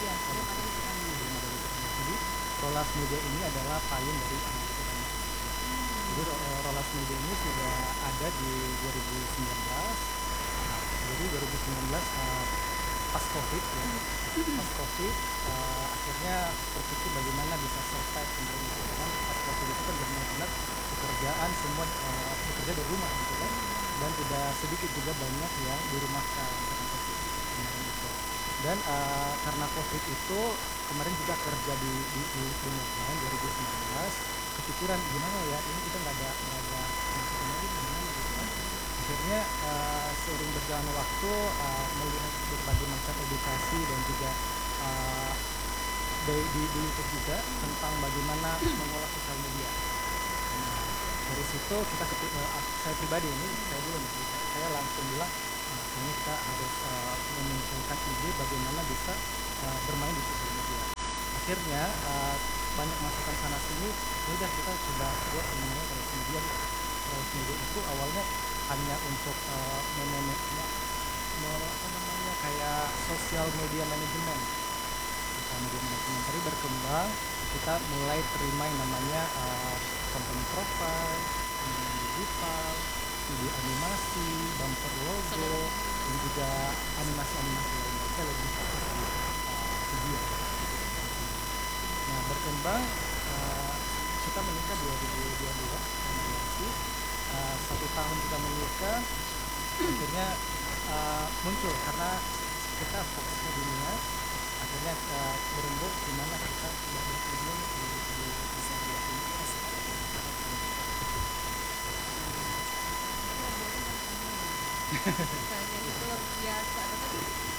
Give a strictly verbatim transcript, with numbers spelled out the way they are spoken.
Iya, belum ada di Ciranjang. Belum ada di Ciranjang. Jadi Rolas Media ini adalah payung dari anak Ciranjang. Jadi Mmm. ro eee, Rolas Media ini sudah ada di dua ribu sembilan belas. Nah, jadi dua ribu sembilan belas, eee, pas Covid ya, pas Covid, eee, akhirnya berpikir bagaimana bisa survive kemarin gitu kan. Pas Covid itu kan benar-benar pekerjaan semua, eee, bekerja dari rumah gitu kan, Mmm, benar. dan tidak sedikit juga banyak yang dirumahkan karena Covid kemarin itu. Dan, eee, karena Covid itu kemarin juga kerja di di di remote-nya dua ribu sembilan belas, kepikiran, "Gimana ya, ini kita nggak ada nggak ada pemasukan lagi gimana?" Gitu kan. Mhm. Akhirnya, eee, seiring berjalannya waktu, eee, melihat berbagai macam edukasi dan juga, eee, dari di di YouTube juga tentang bagaimana mengolah sosial media. Nah, dari situ kita kepi eee, ak saya pribadi ini, saya dulu nih, saya saya langsung bilang, "Nah, kayaknya kita harus, eee, memunculkan ide bagaimana bisa, eee, bermain di sosial media." Akhirnya, eee, banyak masukan sana sini, ya udah kita coba buat yang namanya Rolas Media nih. Rolas Media itu awalnya hanya untuk, eee, me-manage me me apa namanya, kayak sosial media manajemen, sosial media manajemen. Tapi berkembang, kita mulai terima yang namanya, eee, company profile, konten digital, video animasi, bumper logo, Seluruhnya dan juga sampai animasi-animasi lainnya. Kita lebih fokus di, eee, video, video animasinya. Nah, berkembang, eee, kita menikah dua ribu dua puluh dua, alhamdulillah, eee, satu tahun kita menikah, akhirnya, eee, muncul karena kita fokusnya di niat, akhirnya, eee, berembuk gimana kita coba buat video nih di di sosial media ini, akhirnya kita coba buka YouTube gitu. Wah, berarti nggak sanggup nih, usahanya gitu luar biasa. Nah, tapi